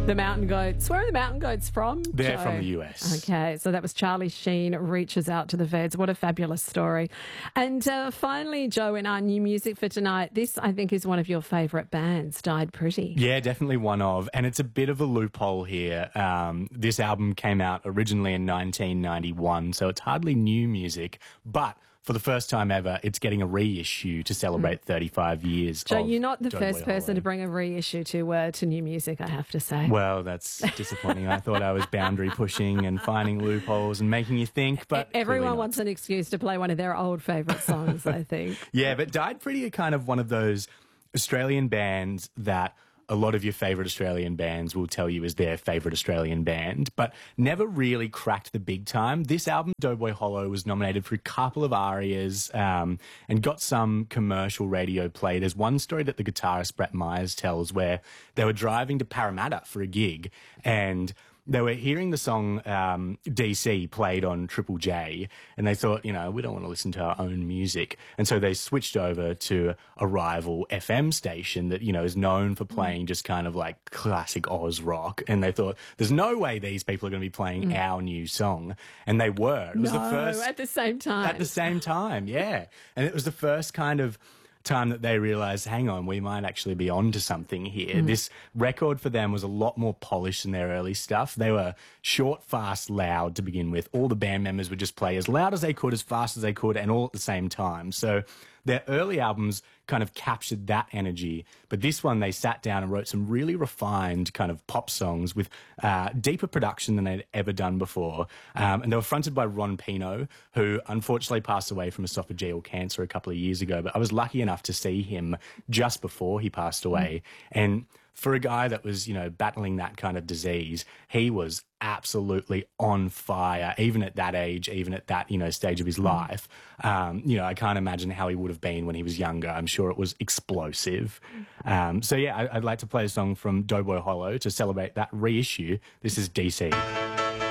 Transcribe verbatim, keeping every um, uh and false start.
The Mountain Goats. Where are the Mountain Goats from, They're Joe? from the U S. Okay, so that was Charlie Sheen reaches out to the feds. What a fabulous story. And uh, finally, Joe, in our new music for tonight, this I think is one of your favourite bands, Died Pretty. Yeah, definitely one of. And it's a bit of a loophole here. Um, this album came out originally in nineteen ninety-one, so it's hardly new music, but for the first time ever, it's getting a reissue to celebrate mm. thirty-five years. Joe, of you're not the Doughboy first person Hollow. to bring a reissue to uh, to new music, I have to say. Well, that's disappointing. I thought I was boundary pushing and finding loopholes and making you think, but everyone wants an excuse to play one of their old favourite songs, I think. Yeah, but Died Pretty are kind of one of those Australian bands that a lot of your favourite Australian bands will tell you is their favourite Australian band, but never really cracked the big time. This album, Doughboy Hollow, was nominated for a couple of ARIAs um, and got some commercial radio play. There's one story that the guitarist Brett Myers tells where they were driving to Parramatta for a gig and they were hearing the song um, D C played on Triple J, and they thought, you know, we don't want to listen to our own music. And so they switched over to a rival F M station that, you know, is known for playing just kind of like classic Oz rock. And they thought, there's no way these people are going to be playing mm. our new song. And they were. It was no, the first. At the same time. At the same time, yeah. And it was the first kind of time that they realised, hang on, we might actually be onto something here. Mm. This record for them was a lot more polished than their early stuff. They were short, fast, loud to begin with. All the band members would just play as loud as they could, as fast as they could, and all at the same time. So their early albums kind of captured that energy. But this one, they sat down and wrote some really refined kind of pop songs with uh, deeper production than they'd ever done before. Um, and they were fronted by Ron Pino, who unfortunately passed away from esophageal cancer a couple of years ago. But I was lucky enough to see him just before he passed away. Mm. And for a guy that was, you know, battling that kind of disease, he was absolutely on fire, even at that age, even at that, you know, stage of his life. Um, you know, I can't imagine how he would have been when he was younger. I'm sure it was explosive. Um, so, yeah, I, I'd like to play a song from Doughboy Hollow to celebrate that reissue. This is D C.